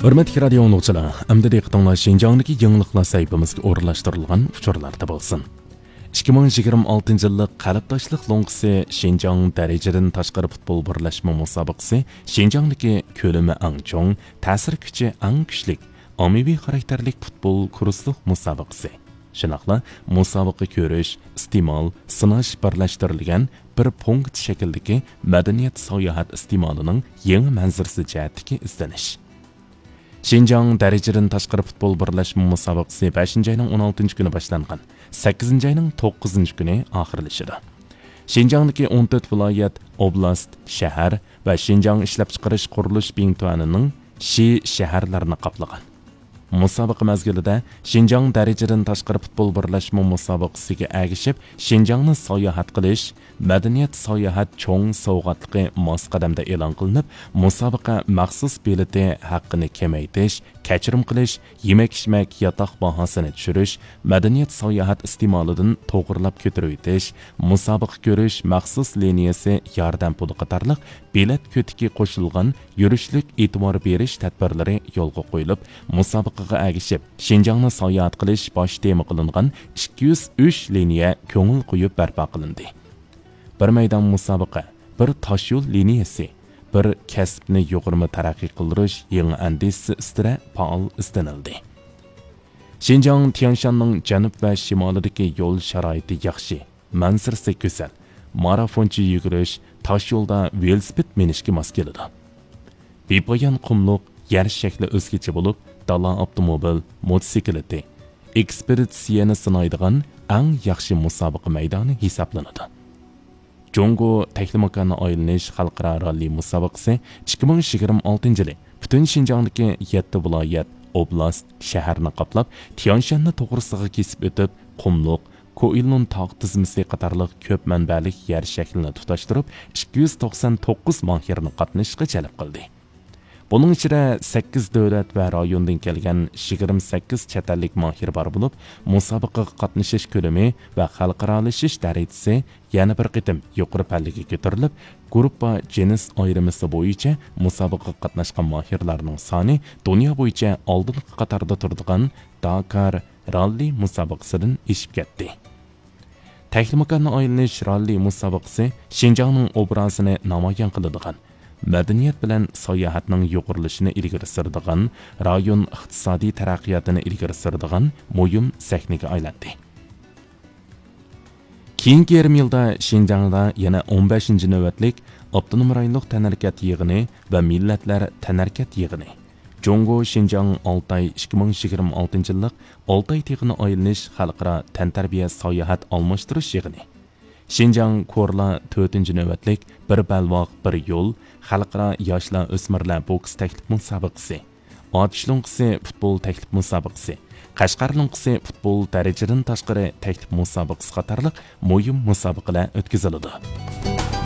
Hürmetli radio dinləyicilər, əmdi diqqətinizə Şinjan'dakı yangiliklar sayfamızga o'rinlashtirilgan uchurlarda bo'lsin. 2026 yillik qalbdoshlik lo'ngisi Şinjan darajadan tashqari futbol birlashma musobaqasi Şinjan'dagi ko'lami eng cho'ng, ta'sir kuchi eng kuchli, ommaviy xarakterlik futbol kurslik musobaqasi. Shunaqla musobaqa ko'rish, iste'mol, sinash birlashtirilgan bir punkt shaklidagi madaniyat sayohat iste'molining yangi manzarasi jihatdagi izlanish. Şinjan darajadan tashqari futbol birlashma musobaqasi 5-oyning 16-kuni boshlangan, 8-oyning 9-kuni oxirlashadi. Şinjandagi 14 viloyat, oblast, shahar va Şinjan ishlab chiqarish qurilish bintonining Şi shaharlarini qoplagan. Musobaqa mazgilida Şinjan darajadan tashqari futbol birlashma musobaqasiga agishib, Şinjanni sayohat qilish, madaniyat sayohat cho'ng sovg'atligi mos qadamda e'lon qilinib, musobaqa maxsus bileti haqqini kamaytirish, kechirim qilish, yemak-ichmak yotoq bahosini tushirish, madaniyat sayohat iste'molidan to'g'rilab ko'taritish, musobaqa ko'rish maxsus liniyasi yordam puli qatorliq bilet ko'tiki qo'shilgan yurishlik e'tibor berish tadbirlari yo'lga qo'yilib, musobaqaga agishib, Şinjanni sayohat qilish bosh tema qilingan 203 liniya ko'ngil qo'yib barpo qilindi. Bir maydon musobaqa, bir toshyo'l liniyasi, bir kasbni yuqori taraqqiy qildirish yangi andisi ustida faol istanildi. Şinjan Tianshanning janub va shimolidagi yo'l sharoiti yaxshi, manzarasi go'zal. Marafonchi yugurish, toshyo'lda velosiped minishga mos keladi. Bepoyon qumliq, yer shakli o'zgacha bo'lib, dala avtomobil, mototsikleti, ekspeditsiyani sinaydigan eng yaxshi musobaqa maydoni hisoblanadi. Jongo Tehlimakani aylanish xalqaro ralli musobaqasi 2026 yili butun Şinjandagi 7 viloyat, oblast, shaharni qoplab, Tianshanni to'g'risiga kesib o'tib, qumliq, Koilnon tog' tizmasi qatorliq ko'p manbalik yer shaklini tutashtirib, 299 mohirni qatnashga jalb qildi. Bunun ichida 8 davlat va rayondan kelgan 28 chet ellik mohir bor bo'lib, musobaqaga qatnashish ko'lami va xalqarolashish darajasi yana bir qitim yuqori pallaga ko'tarilib, gruppa jins ayrimisi bo'yicha musobaqaga qatnashgan mohirlarning soni dunyo bo'yicha oldingi qatorda turadigan Dakar ralli musobaqasidan eshib ketdi. Tehlimakani aylanish ralli musobaqasi Şinjanning obrazini namoyon qiladigan, madaniyat bilan sayohatning yuqorilishini ilgari suradigan, rayon iqtisodiy taraqqiyotini ilgari suradigan muhim sahnaga aylandi. Keyingi yarim yilda Şinjanda yana 15-navbatlik avtonom rayonlik tanarkat yig'ini va millatlar tanarkat yig'ini, Jongo Şinjan Altay 2026 yillik Altay tig'ini aylanish xalqaro tantarbiya sayohat almashtirish yig'ini, Şinjan Korla 4-navbatlik bir balvoq bir yo'l xalqaro yoshlar o'smirlar boks taklif musobaqasi, Otishlo'ng'isi futbol taklif musobaqasi, Qashqarlo'ng'isi futbol darajadan tashqari taklif musobaqasi qatorliq muhim musobaqalar o'tkaziladi.